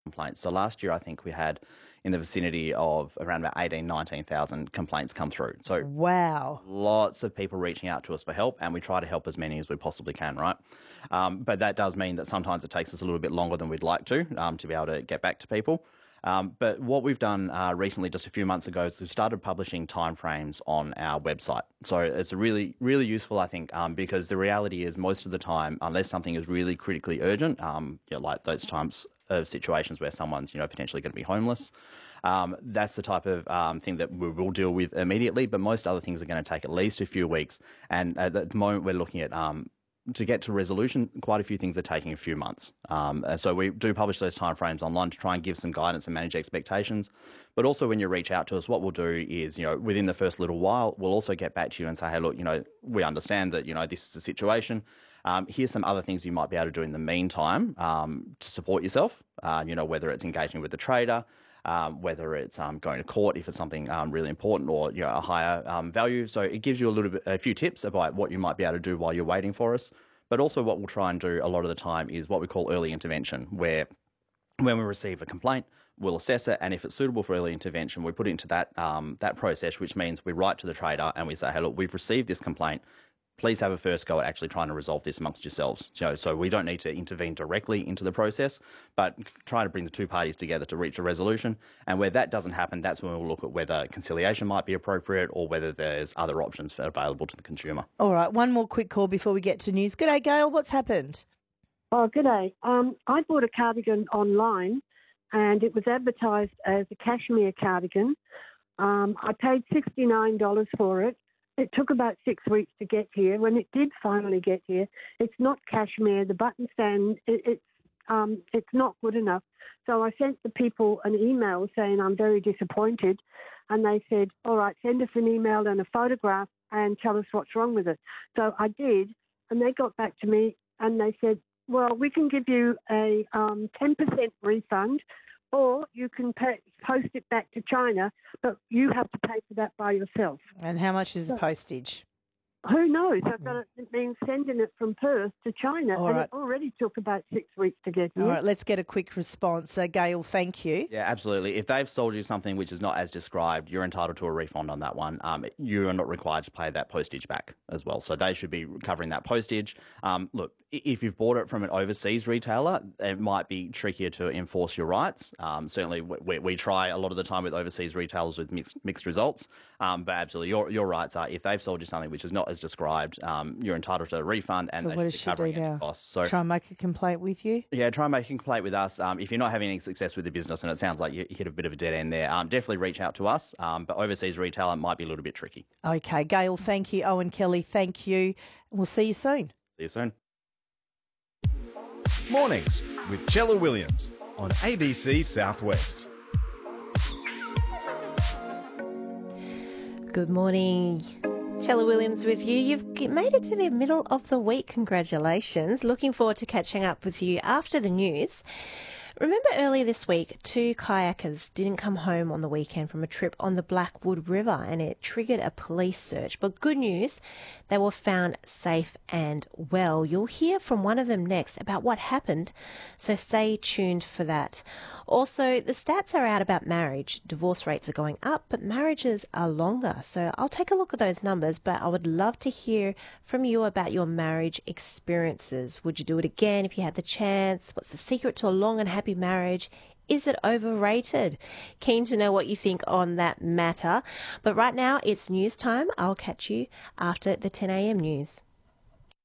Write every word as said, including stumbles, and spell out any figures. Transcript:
complaints. So last year, I think we had in the vicinity of around about eighteen, nineteen thousand complaints come through. So Wow. lots of people reaching out to us for help, and we try to help as many as we possibly can, right? Um, but that does mean that sometimes it takes us a little bit longer than we'd like to um, to be able to get back to people. Um, but what we've done uh, recently, just a few months ago, is we've started publishing timeframes on our website. So it's really, really useful, I think, um, because the reality is most of the time, unless something is really critically urgent, um, you know, like those times of situations where someone's, you know, potentially going to be homeless, um, that's the type of um, thing that we will deal with immediately. But most other things are going to take at least a few weeks. And at the moment, we're looking at um, to get to resolution, quite a few things are taking a few months. Um, and so we do publish those timeframes online to try and give some guidance and manage expectations. But also when you reach out to us, what we'll do is, you know, within the first little while, we'll also get back to you and say, hey, look, you know, we understand that, you know, this is the situation. Um, here's some other things you might be able to do in the meantime um, to support yourself, um, you know, whether it's engaging with the trader, Um, whether it's um, going to court if it's something um, really important or, you know, a higher um, value. So it gives you a little bit, a few tips about what you might be able to do while you're waiting for us. But also what we'll try and do a lot of the time is what we call early intervention, where when we receive a complaint, we'll assess it, and if it's suitable for early intervention, we put it into that um, that process, which means we write to the trader and we say, hey, look, we've received this complaint. Please have a first go at actually trying to resolve this amongst yourselves. So, so we don't need to intervene directly into the process, but try to bring the two parties together to reach a resolution. And where that doesn't happen, that's when we'll look at whether conciliation might be appropriate or whether there's other options available to the consumer. All right, one more quick call before we get to news. G'day, Gail. What's happened? Oh, g'day. Um, I bought a cardigan online and it was advertised as a cashmere cardigan. Um, I paid sixty-nine dollars for it. It took about six weeks to get here. When it did finally get here, it's not cashmere. The button stand, it, it's um, it's not good enough. So I sent the people an email saying I'm very disappointed, and they said, all right, send us an email and a photograph and tell us what's wrong with it. So I did, and they got back to me and they said, well, we can give you a um, ten percent refund, or you can pay, post it back to China, but you have to pay for that by yourself. And how much is the So- postage? Who knows? I've got it means sending it from Perth to China, All and right. it already took about six weeks to get here. All right, let's get a quick response. Uh, Gail, thank you. Yeah, absolutely. If they've sold you something which is not as described, you're entitled to a refund on that one. Um, you are not required to pay that postage back as well. So they should be covering that postage. Um, look, i- if you've bought it from an overseas retailer, it might be trickier to enforce your rights. Um, certainly, we, we try a lot of the time with overseas retailers with mixed, mixed results. Um, but absolutely, your, your rights are, if they've sold you something which is not as described, um, you're entitled to a refund, and So they what should does be she do covering any now? costs. So Try and make a complaint with you? yeah, try and make a complaint with us. Um, if you're not having any success with the business, and it sounds like you hit a bit of a dead end there, um, definitely reach out to us. Um, but overseas retailer might be a little bit tricky. Okay, Gail, thank you. Owen Kelly, thank you. We'll see you soon. See you soon. Mornings with Chella Williams on A B C Southwest. Good morning. Chella Williams with you. You've g- made it to the middle of the week. Congratulations. Looking forward to catching up with you after the news. Remember earlier this week, two kayakers didn't come home on the weekend from a trip on the Blackwood River and it triggered a police search. But good news, they were found safe and well. You'll hear from one of them next about what happened, so stay tuned for that. Also, the stats are out about marriage. Divorce rates are going up, but marriages are longer. So I'll take a look at those numbers, but I would love to hear from you about your marriage experiences. Would you do it again if you had the chance? What's the secret to a long and happy marriage? Is it overrated? Keen to know what you think on that matter. But right now, it's news time. I'll catch you after the ten a.m. news.